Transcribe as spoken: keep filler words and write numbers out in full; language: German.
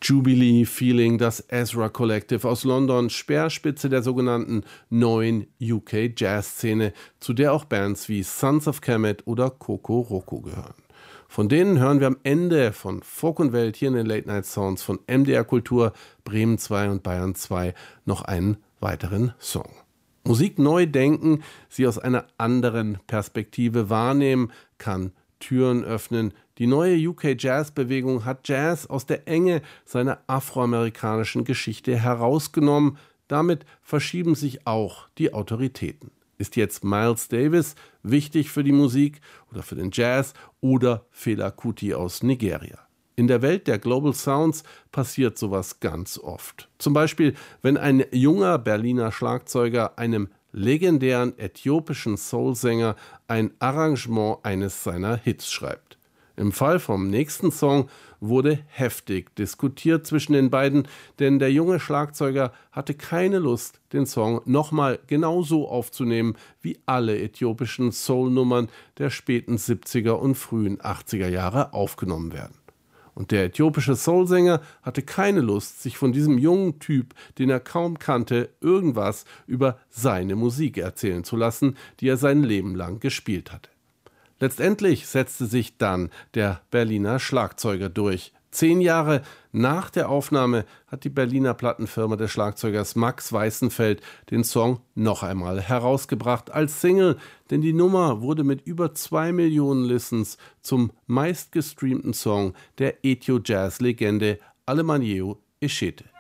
Jubilee Feeling, das Ezra Collective aus London, Speerspitze der sogenannten neuen U K Jazz-Szene, zu der auch Bands wie Sons of Kemet oder Coco Roco gehören. Von denen hören wir am Ende von Folk und Welt hier in den Late Night Sounds von M D R Kultur, Bremen zwei und Bayern zwei noch einen weiteren Song. Musik neu denken, sie aus einer anderen Perspektive wahrnehmen, kann Türen öffnen. Die neue U K-Jazz-Bewegung hat Jazz aus der Enge seiner afroamerikanischen Geschichte herausgenommen. Damit verschieben sich auch die Autoritäten. Ist jetzt Miles Davis wichtig für die Musik oder für den Jazz oder Fela Kuti aus Nigeria? In der Welt der Global Sounds passiert sowas ganz oft. Zum Beispiel, wenn ein junger Berliner Schlagzeuger einem legendären äthiopischen Soulsänger ein Arrangement eines seiner Hits schreibt. Im Fall vom nächsten Song wurde heftig diskutiert zwischen den beiden, denn der junge Schlagzeuger hatte keine Lust, den Song nochmal genauso aufzunehmen, wie alle äthiopischen Soul-Nummern der späten siebziger und frühen achtziger Jahre aufgenommen werden. Und der äthiopische Soulsänger hatte keine Lust, sich von diesem jungen Typ, den er kaum kannte, irgendwas über seine Musik erzählen zu lassen, die er sein Leben lang gespielt hatte. Letztendlich setzte sich dann der Berliner Schlagzeuger durch. Zehn Jahre nach der Aufnahme hat die Berliner Plattenfirma des Schlagzeugers Max Weißenfeld den Song noch einmal herausgebracht als Single, denn die Nummer wurde mit über zwei Millionen Listens zum meistgestreamten Song der Ethio-Jazz-Legende Alemannieu Eshete.